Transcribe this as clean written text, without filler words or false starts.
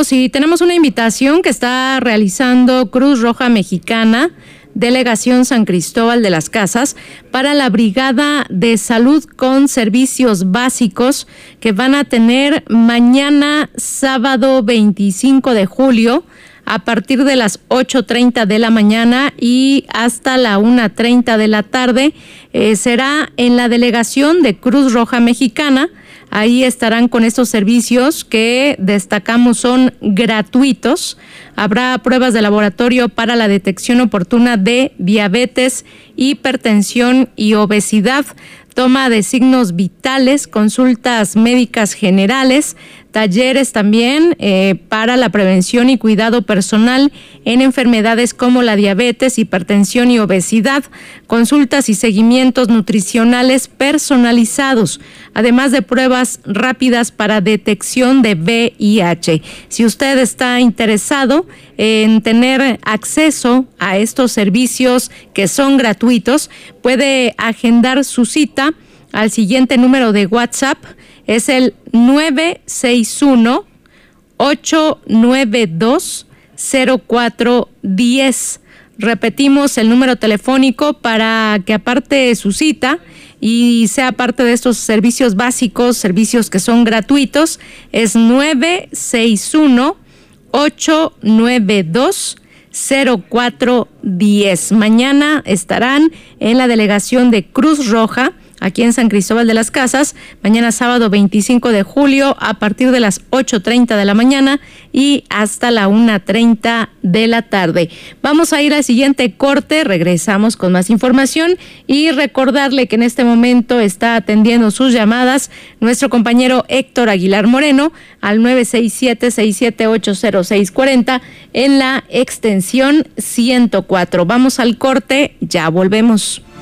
Continuamos y tenemos una invitación que está realizando Cruz Roja Mexicana, Delegación San Cristóbal de las Casas, para la Brigada de Salud con Servicios Básicos que van a tener mañana sábado 25 de julio a partir de las 8:30 de la mañana y hasta la 1:30 de la tarde. Será en la delegación de Cruz Roja Mexicana. Ahí estarán con estos servicios que destacamos son gratuitos. Habrá pruebas de laboratorio para la detección oportuna de diabetes, hipertensión y obesidad, toma de signos vitales, consultas médicas generales, talleres también para la prevención y cuidado personal en enfermedades como la diabetes, hipertensión y obesidad, consultas y seguimientos nutricionales personalizados, además de pruebas rápidas para detección de VIH. Si usted está interesado en tener acceso a estos servicios que son gratuitos, puede agendar su cita al siguiente número de WhatsApp. Es el 961-892-0410. Repetimos el número telefónico para que aparte su cita y sea parte de estos servicios básicos, servicios que son gratuitos. Es 961-892-0410. Mañana estarán en la delegación de Cruz Roja, aquí en San Cristóbal de las Casas, mañana sábado 25 de julio a partir de las 8:30 de la mañana y hasta la 1:30 de la tarde. Vamos a ir al siguiente corte, regresamos con más información y recordarle que en este momento está atendiendo sus llamadas nuestro compañero Héctor Aguilar Moreno al 967-678-0640 en la extensión 104. Vamos al corte, ya volvemos.